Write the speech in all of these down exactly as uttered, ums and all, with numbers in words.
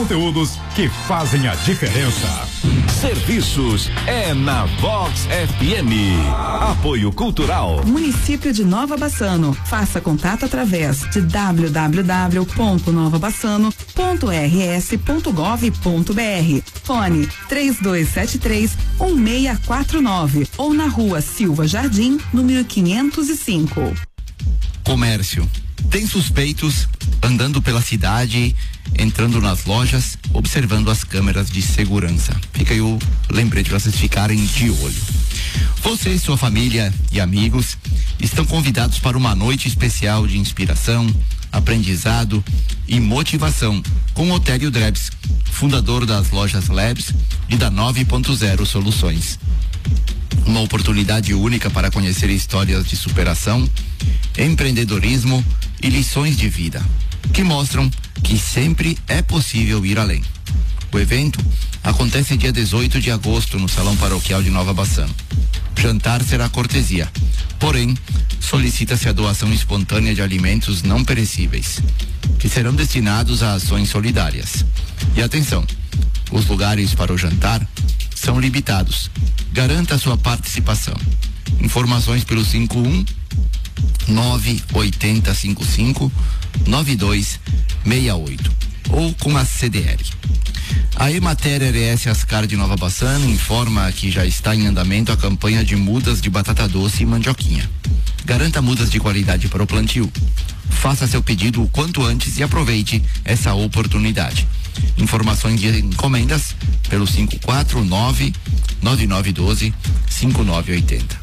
conteúdos que fazem a diferença. Serviços é na Vox F M. Apoio Cultural. Município de Nova Bassano. Faça contato através de w w w ponto nova bassano ponto r s ponto gov ponto b r. Fone três dois sete três um seis quatro nove ou na rua Silva Jardim, número quinhentos e cinco. Comércio. Tem suspeitos andando pela cidade, entrando nas lojas, observando as câmeras de segurança. Fica aí o lembrete para vocês ficarem de olho. Você, sua família e amigos estão convidados para uma noite especial de inspiração, aprendizado e motivação com Otélio Drebs, fundador das lojas Labs e da nove ponto zero Soluções. Uma oportunidade única para conhecer histórias de superação, empreendedorismo e lições de vida, que mostram que sempre é possível ir além. O evento acontece dia dezoito de agosto no Salão Paroquial de Nova Bassano. Jantar será cortesia, porém, solicita-se a doação espontânea de alimentos não perecíveis, que serão destinados a ações solidárias. E atenção, os lugares para o jantar são limitados. Garanta a sua participação. Informações pelo cinco um nove oito zero cinco cinco nove dois seis oito ou com a C D L. A Emater R S Ascar de Nova Bassano informa que já está em andamento a campanha de mudas de batata doce e mandioquinha. Garanta mudas de qualidade para o plantio. Faça seu pedido o quanto antes e aproveite essa oportunidade. Informações de encomendas pelo cinco quatro nove nove nove um dois cinco nove oito zero.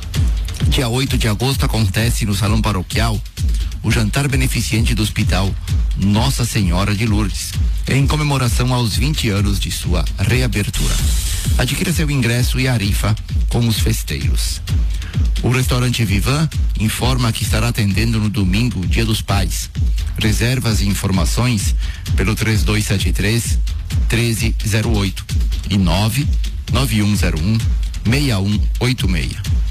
Dia oito de agosto acontece no Salão Paroquial o jantar beneficente do Hospital Nossa Senhora de Lourdes, em comemoração aos vinte anos de sua reabertura. Adquira seu ingresso e a rifa com os festeiros. O restaurante Vivan informa que estará atendendo no domingo, Dia dos Pais. Reservas e informações pelo três dois sete três um três zero oito e nove nove um zero um seis um oito seis.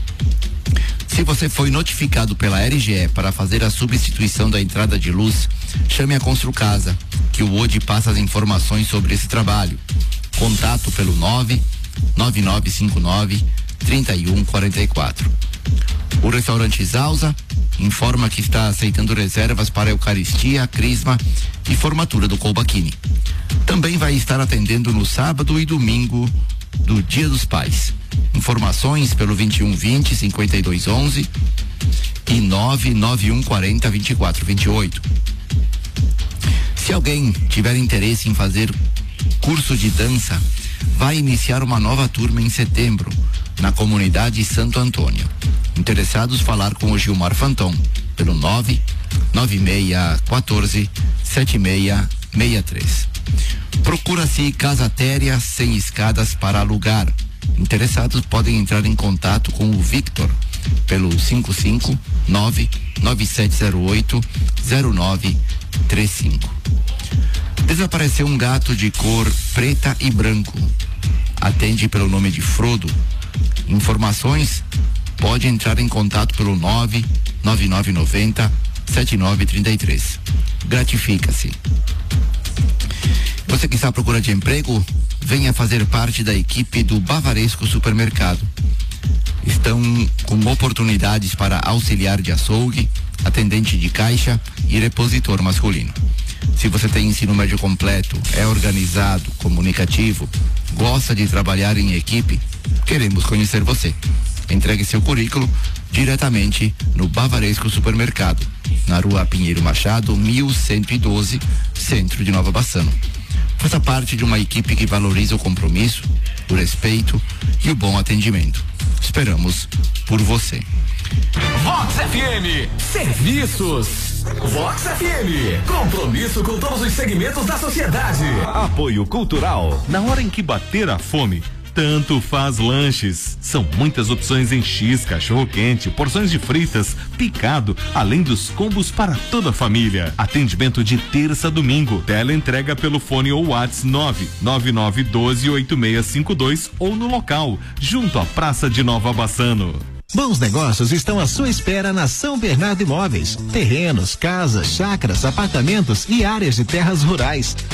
Se você foi notificado pela R G E para fazer a substituição da entrada de luz, chame a Construcasa, que o O D passa as informações sobre esse trabalho. Contato pelo nove nove nove cinco nove três um quatro quatro. O restaurante Zausa informa que está aceitando reservas para a Eucaristia, Crisma e formatura do Colbachini. Também vai estar atendendo no sábado e domingo do Dia dos Pais. Informações pelo vinte e um vinte cinquenta e dois onze e nove nove um quarenta vinte e quatro vinte e oito. Se alguém tiver interesse em fazer curso de dança, vai iniciar uma nova turma em setembro na comunidade Santo Antônio. Interessados, falar com o Gilmar Fanton pelo nove nove seis um quatro sete seis seis três. Procura-se casa térrea sem escadas para alugar. Interessados podem entrar em contato com o Victor pelo cinco cinco nove nove sete zero oito zero nove três cinco. Desapareceu um gato de cor preta e branco. Atende pelo nome de Frodo. Informações? Pode entrar em contato pelo nove nove nove nove zero sete nove três três. Gratifica-se. Você que está à procura de emprego, venha fazer parte da equipe do Bavaresco Supermercado. Estão com oportunidades para auxiliar de açougue, atendente de caixa e repositor masculino. Se você tem ensino médio completo, é organizado, comunicativo, gosta de trabalhar em equipe, queremos conhecer você. Entregue seu currículo diretamente no Bavaresco Supermercado, na Rua Pinheiro Machado, mil cento e doze, centro de Nova Bassano. Faça parte de uma equipe que valoriza o compromisso, o respeito e o bom atendimento. Esperamos por você. Vox F M, serviços. Vox F M, compromisso com todos os segmentos da sociedade. Apoio Cultural. Na hora em que bater a fome, tanto faz lanches. São muitas opções em X, cachorro quente, porções de fritas, picado, além dos combos para toda a família. Atendimento de terça a domingo. Tela entrega pelo fone ou WhatsApp nove nove nove um dois oito seis cinco dois ou no local, junto à Praça de Nova Bassano. Bons negócios estão à sua espera na São Bernardo Imóveis. Terrenos, casas, chácaras, apartamentos e áreas de terras rurais.